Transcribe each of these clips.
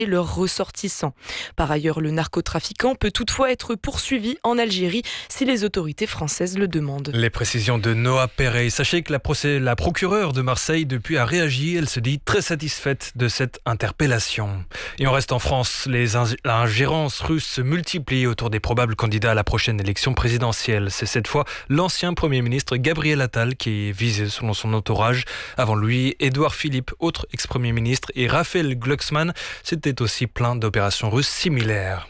leurs ressortissants. Par ailleurs, le narcotrafiquant peut toutefois être poursuivi en Algérie si les autorités françaises le demandent. Les précisions de Noah Perret. Sachez que la procureure de Marseille depuis a réagi. Elle se dit très satisfaite de cette interpellation. Et on reste en France. Les ingérences russes se multiplient autour des probables candidats à la prochaine élection présidentielle. C'est cette fois l'ancien Premier ministre Gabriel Attal qui est visé selon son entourage. Avant lui, Édouard Philippe, autre ex-premier ministre, et Raphaël Glucksmann. C'était aussi plein d'opérations russes similaires.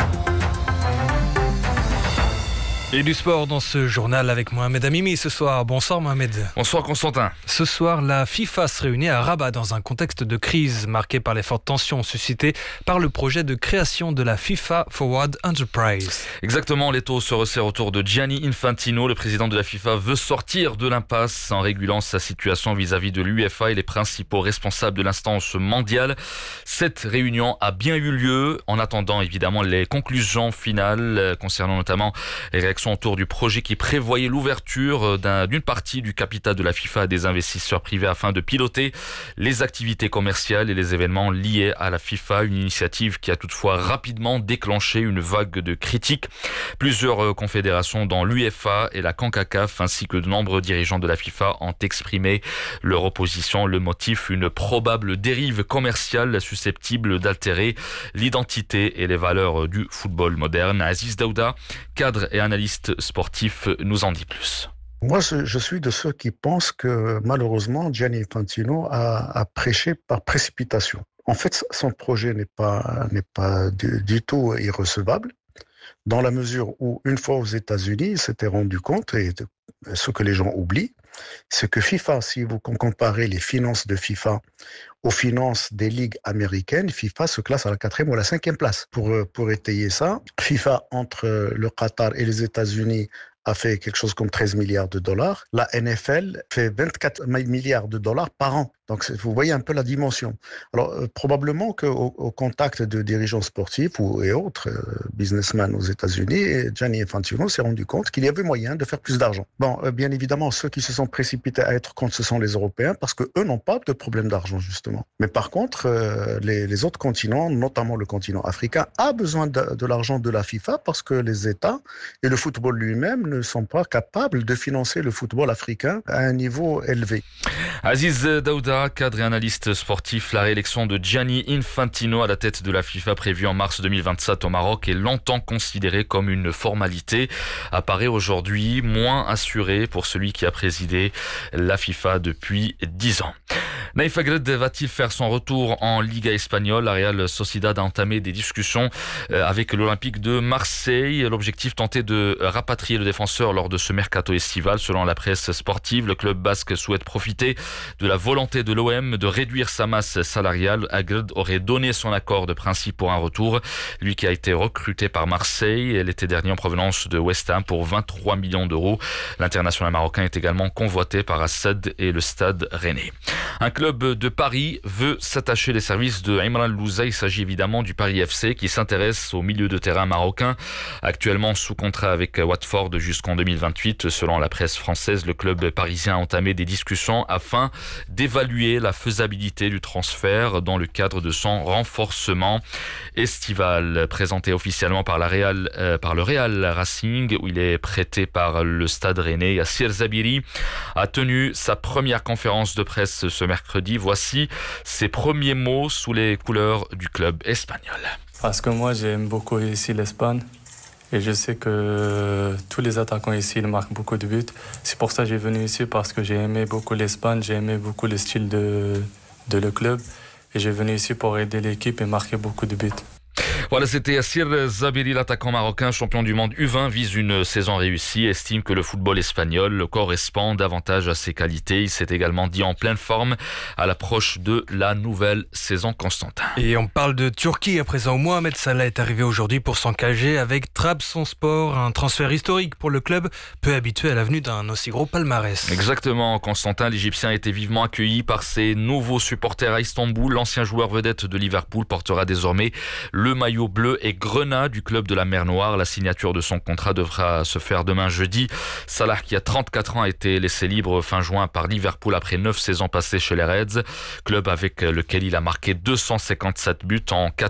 Et du sport dans ce journal avec Mohamed Amimi ce soir. Bonsoir Mohamed. Bonsoir Constantin. Ce soir, la FIFA se réunit à Rabat dans un contexte de crise marqué par les fortes tensions suscitées par le projet de création de la FIFA Forward Enterprise. Exactement, l'étau se resserre autour de Gianni Infantino. Le président de la FIFA veut sortir de l'impasse en régulant sa situation vis-à-vis de l'UEFA et les principaux responsables de l'instance mondiale. Cette réunion a bien eu lieu en attendant évidemment les conclusions finales concernant notamment les réactions autour du projet qui prévoyait l'ouverture d'une partie du capital de la FIFA à des investisseurs privés afin de piloter les activités commerciales et les événements liés à la FIFA. Une initiative qui a toutefois rapidement déclenché une vague de critiques. Plusieurs confédérations dont l'UEFA et la CONCACAF ainsi que de nombreux dirigeants de la FIFA ont exprimé leur opposition. Le motif, une probable dérive commerciale susceptible d'altérer l'identité et les valeurs du football moderne. Aziz Daouda, cadre et analyste sportif, nous en dit plus. Moi, je suis de ceux qui pensent que malheureusement, Gianni Infantino a prêché par précipitation. En fait, son projet n'est pas du tout irrecevable, dans la mesure où, une fois aux États-Unis, il s'était rendu compte, et ce que les gens oublient, c'est que FIFA, si vous comparez les finances de FIFA aux finances des ligues américaines, FIFA se classe à la 4e ou à la 5e place. Pour étayer ça, FIFA, entre le Qatar et les États-Unis, a fait quelque chose comme 13 milliards de dollars. La NFL fait 24 milliards de dollars par an. Donc, vous voyez un peu la dimension. Alors, probablement qu'au contact de dirigeants sportifs et autres businessmen aux États-Unis, Gianni Infantino s'est rendu compte qu'il y avait moyen de faire plus d'argent. Bon, bien évidemment, ceux qui se sont précipités à être contre, ce sont les Européens, parce qu'eux n'ont pas de problème d'argent, justement. Mais par contre, les autres continents, notamment le continent africain, a besoin de l'argent de la FIFA parce que les États et le football lui-même ne sont pas capables de financer le football africain à un niveau élevé. Aziz Daouda, cadre et analyste sportif, la réélection de Gianni Infantino à la tête de la FIFA prévue en mars 2027 au Maroc est longtemps considérée comme une formalité, apparaît aujourd'hui moins assurée pour celui qui a présidé la FIFA depuis 10 ans. Naïf Aguerd va-t-il faire son retour en Liga espagnole? La Real Sociedad a entamé des discussions avec l'Olympique de Marseille. L'objectif, tenter de rapatrier le défenseur lors de ce mercato estival. Selon la presse sportive, le club basque souhaite profiter de la volonté de l'OM de réduire sa masse salariale. Aguerd aurait donné son accord de principe pour un retour. Lui qui a été recruté par Marseille l'été dernier en provenance de West Ham pour 23 millions d'euros. L'international marocain est également convoité par Assad et le Stade Rennais. Un club de Paris veut s'attacher les services de Imran Louza. Il s'agit évidemment du Paris FC qui s'intéresse au milieu de terrain marocain. Actuellement sous contrat avec Watford jusqu'en 2028. Selon la presse française, le club parisien a entamé des discussions afin d'évaluer la faisabilité du transfert dans le cadre de son renforcement estival. Présenté officiellement par le Real Racing, où il est prêté par le Stade Rennais, Yassir Zabiri a tenu sa première conférence de presse ce mercredi. Voici ses premiers mots sous les couleurs du club espagnol. Parce que moi, j'aime beaucoup ici l'Espagne. Et je sais que tous les attaquants ici, ils marquent beaucoup de buts. C'est pour ça que j'ai venu ici, parce que j'ai aimé beaucoup l'Espagne, j'ai aimé beaucoup le style de le club. Et j'ai venu ici pour aider l'équipe et marquer beaucoup de buts. Voilà, c'était Yassir Zabiri, l'attaquant marocain, champion du monde U20, vise une saison réussie, estime que le football espagnol correspond davantage à ses qualités. Il s'est également dit en pleine forme à l'approche de la nouvelle saison Constantin. Et on parle de Turquie à présent. Mohamed Salah est arrivé aujourd'hui pour s'engager avec Trabzonspor, un transfert historique pour le club, peu habitué à la venue d'un aussi gros palmarès. Exactement, Constantin, l'Égyptien a été vivement accueilli par ses nouveaux supporters à Istanbul. L'ancien joueur vedette de Liverpool portera désormais le maillot maillot bleu et grenat du club de la Mer Noire. La signature de son contrat devra se faire demain jeudi. Salah, qui a 34 ans, a été laissé libre fin juin par Liverpool après 9 saisons passées chez les Reds, club avec lequel il a marqué 257 buts en